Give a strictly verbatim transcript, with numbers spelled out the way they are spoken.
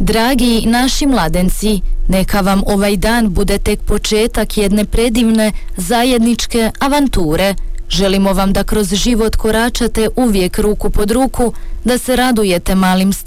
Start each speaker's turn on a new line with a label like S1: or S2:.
S1: Dragi naši mladenci, neka vam ovaj dan bude tek početak jedne predivne zajedničke avanture. Želimo vam da kroz život koračate uvijek ruku pod ruku, da se radujete malim stvarima